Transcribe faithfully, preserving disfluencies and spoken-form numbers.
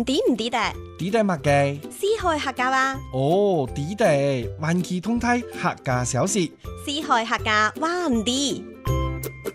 知唔知得？ 知得乜嘅？ 四海客家話， 哦，知得，環期動態客家消息。 四海客家話唔知。